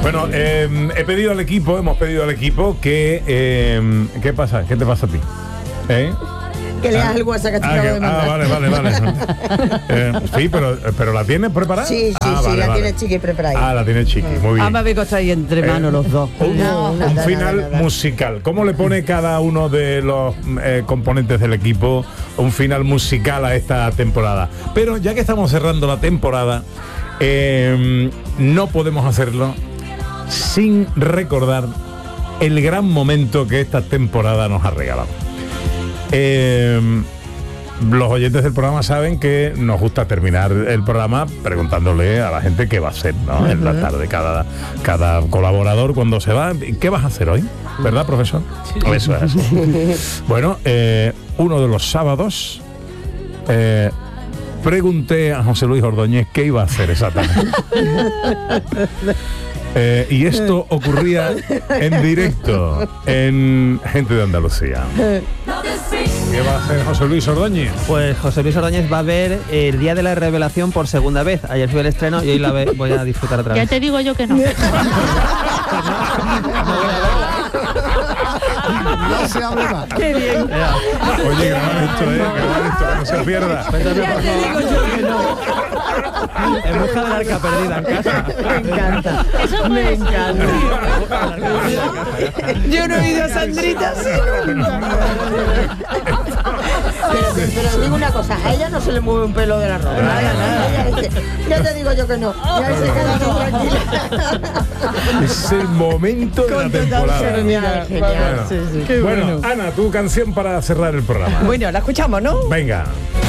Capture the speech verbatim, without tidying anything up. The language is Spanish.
Bueno, eh, he pedido al equipo, hemos pedido al equipo que... Eh, ¿Qué pasa? ¿Qué te pasa a ti? ¿Eh? Que leas el WhatsApp que te ah, acabo que, de mandar. Ah, vale, vale, vale. eh, sí, pero, pero ¿la tienes preparada? Sí, sí, ah, sí, vale, la vale. tiene Chiqui preparada. Ah, la tiene Chiqui, muy bien. Ambas veces ahí entre manos Eh, los dos. Un, No, un nada, final nada, nada. musical. ¿Cómo le pone cada uno de los eh, componentes del equipo un final musical a esta temporada? Pero ya que estamos cerrando la temporada, eh, no podemos hacerlo sin recordar el gran momento que esta temporada nos ha regalado. Eh, los oyentes del programa saben que nos gusta terminar el programa preguntándole a la gente qué va a hacer, ¿no? En la tarde, cada, cada colaborador cuando se va, ¿qué vas a hacer hoy? ¿Verdad, profesor? Sí. Eso es así. Bueno, eh, uno de los sábados eh, pregunté a José Luis Ordóñez qué iba a hacer esa tarde. Eh, y esto ocurría en directo en Gente de Andalucía. ¿Qué va a hacer José Luis Ordóñez? Pues José Luis Ordóñez va a ver El Día de la Revelación por segunda vez. Ayer fue el estreno y hoy la ve, voy a disfrutar otra vez. Ya te digo yo que no. No se hable más. Qué bien. Oye, graba esto, eh, graba esto, que no se pierda. Ya te digo yo que no. En busca del arca perdida en casa. Me encanta. Eso Me puede ser. encanta. Yo no he ido a Sandrita. Pero, pero digo una cosa, a ella no se le mueve un pelo de la ropa. Nada, nada. Ella dice, ya te digo yo que no. Ya se queda así tranquila. Es el momento de la temporada. Genial, genial. Bueno, Sí, sí. Qué bueno, bueno. Ana, tu canción para cerrar el programa. Bueno, la escuchamos, ¿no? Venga.